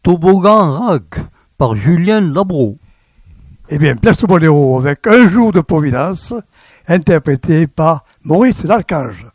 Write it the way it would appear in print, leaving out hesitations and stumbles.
Toboggan Rag par Julien Labro. Eh bien, place au boléro avec Un jour de Providence, interprété par Maurice l'Archange.